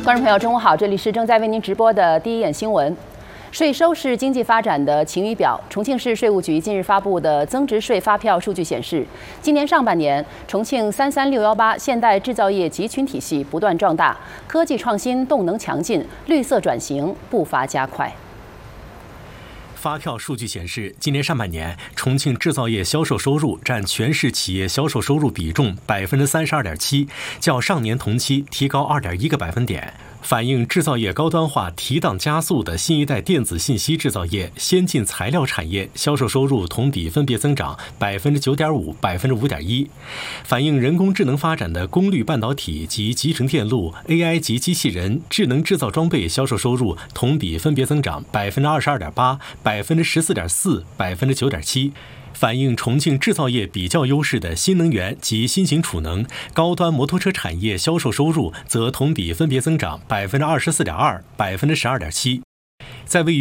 观众朋友，中午好，这里是正在为您直播的第一眼新闻。税收是经济发展的晴雨表。重庆市税务局近日发布的增值税发票数据显示，今年上半年，重庆33618现代制造业集群体系不断壮大，科技创新动能强劲，绿色转型步伐加快。 发票数据显示，今年上半年，重庆制造业销售收入占全市企业销售收入比重32.7%，较上年同期提高2.1个百分点。反映制造业高端化提档加速的新一代电子信息制造业、先进材料产业销售收入同比分别增长9.5%、5.1%。反映人工智能发展的功率半导体及集成电路、AI 及机器人、智能制造装备销售收入同比分别增长22.8%、14.4%、9.7%。反映重庆制造业比较优势的新能源及新型储能、高端摩托车产业销售收入则同比分别增长24.2%、12.7%。在位于